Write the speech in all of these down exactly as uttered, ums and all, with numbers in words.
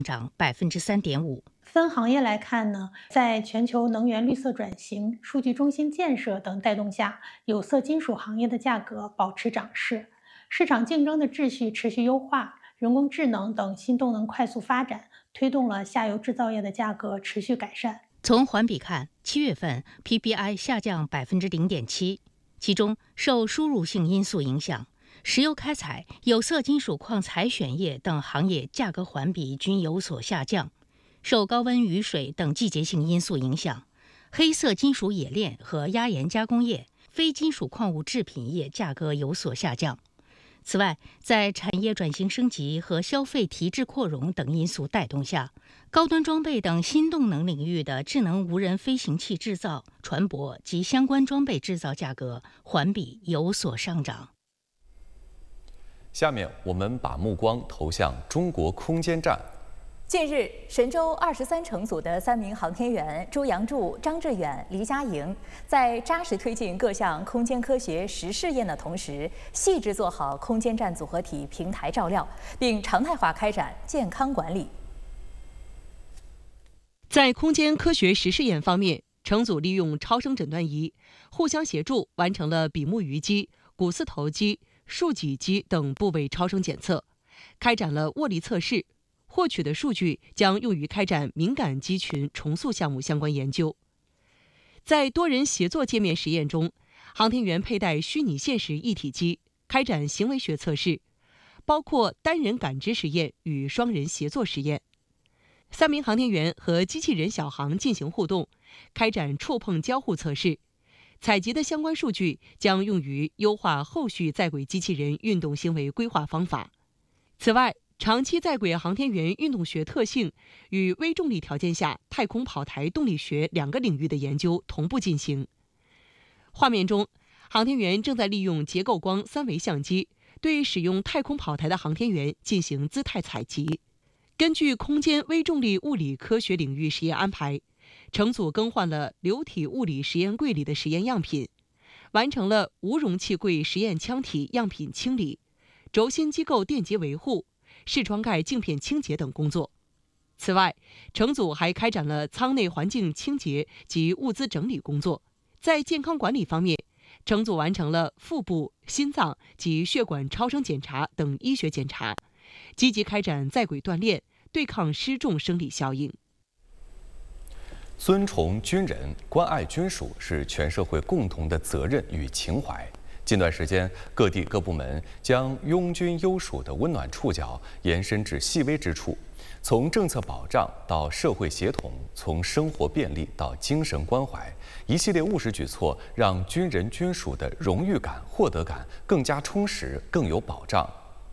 涨百分之三点五。 分行业来看呢，在全球能源绿色转型、数据中心建设等带动下，有色金属行业的价格保持涨势，市场竞争的秩序持续优化，人工智能等新动能快速发展，推动了下游制造业的价格持续改善。 从环比看，七月份 P P I 下降百分之零点七，其中受输入性因素影响，石油开采、有色金属矿采选业等行业价格环比均有所下降。受高温雨水等季节性因素影响，黑色金属冶炼和压延加工业、非金属矿物制品业价格有所下降。此外，在产业转型升级和消费提质扩容等因素带动下，高端装备等新动能领域的智能无人飞行器制造、船舶及相关装备制造价格环比有所上涨。 下面我们把目光投向中国空间站。 近日，神舟二十三乘组的三名航天员朱杨柱、张志远、黎佳莹，在扎实推进各项空间科学实试验的同时，细致做好空间站组合体平台照料，并常态化开展健康管理。 在空间科学实试验方面，乘组利用超声诊断仪互相协助，完成了比目鱼肌、股四头肌、竖脊肌等部位超声检测，开展了握力测试。获取的数据将用于开展敏感肌群重塑项目相关研究。在多人协作界面实验中，航天员佩戴虚拟现实一体机，开展行为学测试，包括单人感知实验与双人协作实验。三名航天员和机器人小航进行互动，开展触碰交互测试。采集的相关数据将用于优化后续在轨机器人运动行为规划方法。此外，长期在轨航天员运动学特性与微重力条件下太空跑台动力学两个领域的研究同步进行。画面中，航天员正在利用结构光三维相机对使用太空跑台的航天员进行姿态采集。根据空间微重力物理科学领域实验安排，乘组更换了流体物理实验柜里的实验样品，完成了无容器柜实验腔体样品清理、轴心机构电机维护、视窗盖镜片清洁等工作。此外，乘组还开展了舱内环境清洁及物资整理工作。在健康管理方面，乘组完成了腹部、心脏及血管超声检查等医学检查，积极开展在轨锻炼，对抗失重生理效应。 尊崇军人、关爱军属是全社会共同的责任与情怀。近段时间，各地各部门将拥军优属的温暖触角延伸至细微之处，从政策保障到社会协同，从生活便利到精神关怀，一系列务实举措让军人军属的荣誉感、获得感更加充实、更有保障。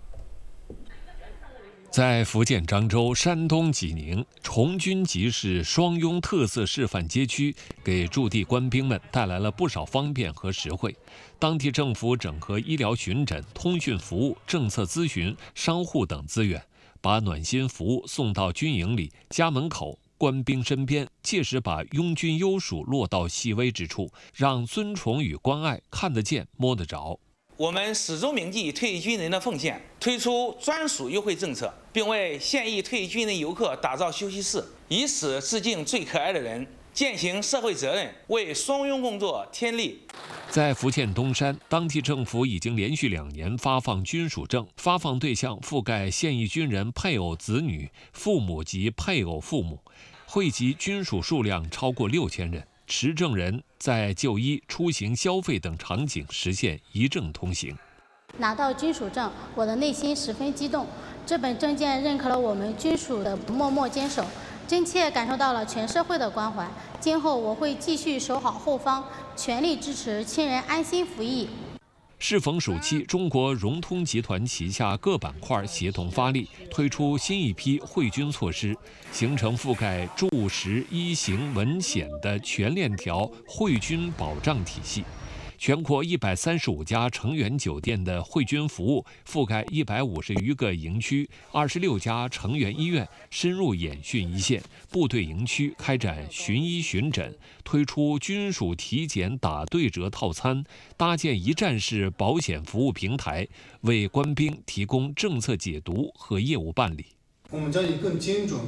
在福建漳州、山东济宁，崇军集市双拥特色示范街区，给驻地官兵们带来了不少方便和实惠。当地政府整合医疗巡诊、通讯服务、政策咨询、商户等资源，把暖心服务送到军营里、家门口、官兵身边，切实把拥军优属落到细微之处，让尊崇与关爱看得见、摸得着。 我们始终铭记退役军人的奉献，推出专属优惠政策，并为现役退役军人游客打造休息室，以此致敬最可爱的人，践行社会责任，为双拥工作添力。 在福建东山，当地政府已经连续两年发放军属证，发放对象覆盖现役军人配偶、子女、父母及配偶父母，惠及军属数量超过六千人。持证人在就医、出行、消费等场景实现一证通行。 拿到军属证，我的内心十分激动。这本证件认可了我们军属的默默坚守，真切感受到了全社会的关怀。今后我会继续守好后方，全力支持亲人安心服役。 适逢暑期，中国融通集团旗下各板块协同发力，推出新一批惠军措施，形成覆盖住、食、医、行、文、险的全链条惠军保障体系。全国一百三十五家成员酒店的惠军服务覆盖一百五十余个营区，二十六家成员医院深入演训一线，部队营区开展巡医巡诊，推出军属体检打对折套餐，搭建一站式保险服务平台，为官兵提供政策解读和业务办理。 我们将以更精准